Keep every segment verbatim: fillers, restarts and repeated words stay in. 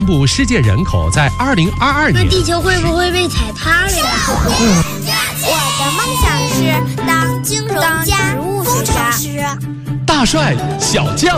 部世界人口在二零二二年， 那地球会不会被踩塌了呀？ 嗯、我的梦想是当金融家、工程师。 大帅、小将。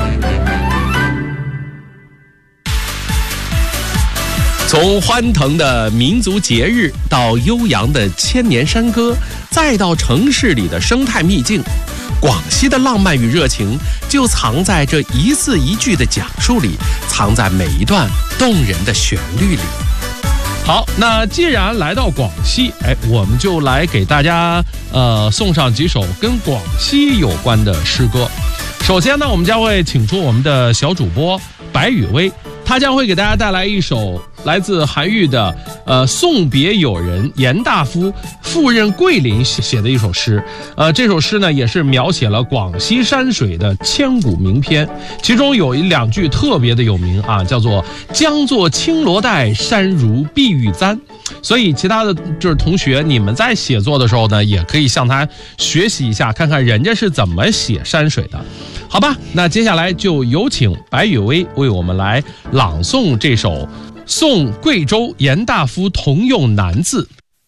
从欢腾的民族节日到悠扬的千年山歌，再到城市里的生态秘境，广西的浪漫与热情就藏在这一字一句的讲述里，藏在每一段动人的旋律里。好，那既然来到广西，哎，我们就来给大家呃送上几首跟广西有关的诗歌。首先呢，我们将会请出我们的小主播白雨薇，他将会给大家带来一首来自韩愈的呃送别友人严大夫赴任桂林写的一首诗。呃，这首诗呢也是描写了广西山水的千古名篇，其中有一两句特别的有名啊，叫做江作青罗带，山如碧玉簪。所以其他的就是同学，你们在写作的时候呢，也可以向他学习一下，看看人家是怎么写山水的。好吧，那接下来就有请白雨薇为我们来朗诵这首送贵州严大夫同用难字。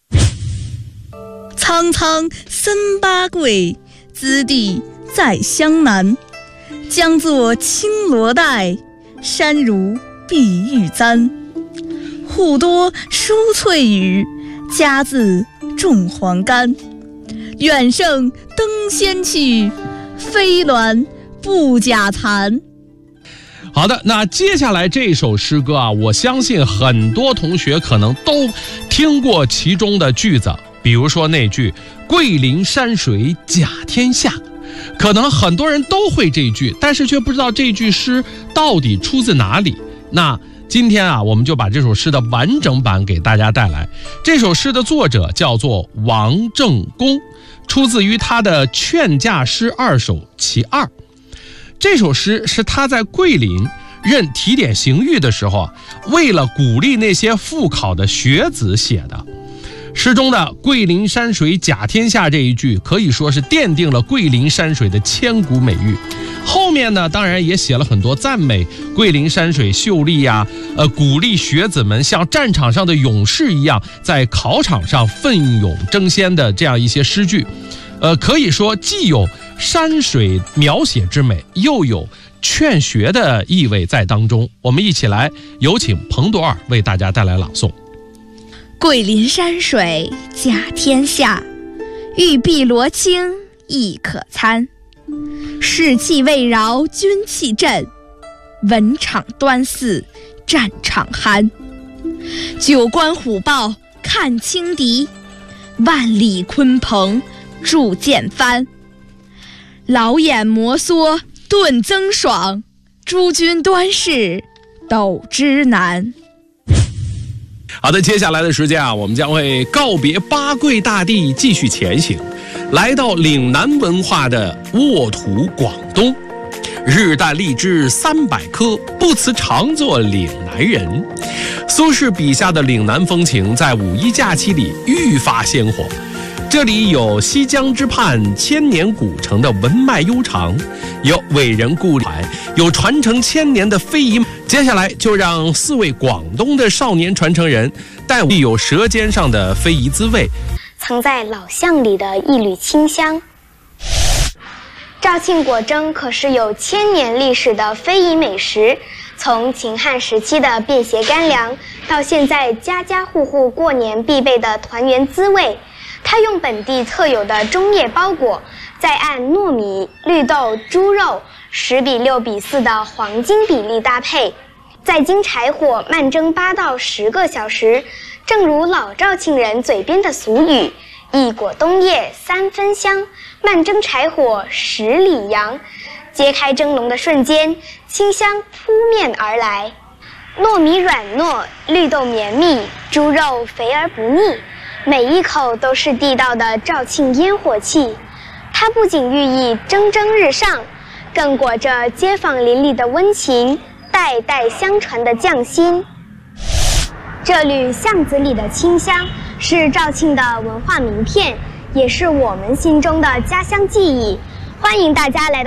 苍苍森巴贵，兹地在湘南。江作青罗带，山如碧玉簪。户多疏翠羽，家自种黄柑。远胜登仙去，飞鸾不假蚕。 好的，那接下来这首诗歌啊，我相信很多同学可能都听过其中的句子，比如说那句桂林山水甲天下，可能很多人都会这句，但是却不知道这句诗到底出自哪里。那今天啊，我们就把这首诗的完整版给大家带来。这首诗的作者叫做王正公，出自于他的《劝驾诗二首其二》。这首诗是他在桂林任提点刑狱的时候啊，为了鼓励那些复考的学子写的。诗中的桂林山水甲天下这一句可以说是奠定了桂林山水的千古美誉。后面呢，当然也写了很多赞美桂林山水秀丽呀、啊，呃，鼓励学子们像战场上的勇士一样，在考场上奋勇争先的这样一些诗句。呃，可以说既有山水描写之美，又有劝学的意味在当中。我们一起来有请彭朵尔为大家带来朗诵。 桂林山水甲天下，玉璧罗青亦可餐。士气未饶军气振，文场端肆战场酣。九关虎豹看轻敌，万里鲲鹏铸剑帆。老眼摩挲顿增爽，诸军端视斗之难。 好的，接下来的时间啊，我们将会告别八桂大地，继续前行，来到岭南文化的沃土广东。日啖荔枝三百颗，不辞常作岭南人。苏轼笔下的岭南风情在五一假期里愈发鲜活。这里有西江之畔千年古城的文脉悠长，有伟人故里，有传承千年的非遗。接下来就让四位广东的少年传承人带我们有舌尖上的非遗滋味， 藏在老巷里的一缕清香。肇庆果蒸可是有千年历史的非遗美食，从秦汉时期的便携干粮，到现在家家户户过年必备的团圆滋味。它用本地特有的中叶包裹，再按糯米、绿豆、猪肉十比六比四的黄金比例搭配，再经柴火慢蒸八到十个小时。正如老肇庆人嘴边的俗语，一果冬叶三分香，慢蒸柴火十里扬。揭开蒸笼的瞬间，清香扑面而来。糯米软糯，绿豆绵密，猪肉肥而不腻，每一口都是地道的肇庆烟火气。它不仅寓意蒸蒸日上，更裹着街坊邻里的温情，代代相传的匠心。这缕巷子里的清香是肇庆的文化名片，也是我们心中的家乡记忆。欢迎大家来到